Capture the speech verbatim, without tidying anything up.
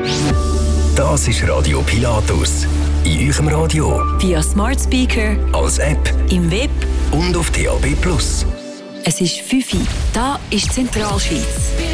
Das ist Radio Pilatus. In eurem Radio. Via Smart Speaker. Als App. Im Web. Und auf D A B Plus. Es ist fünf Uhr. Da ist Zentralschweiz.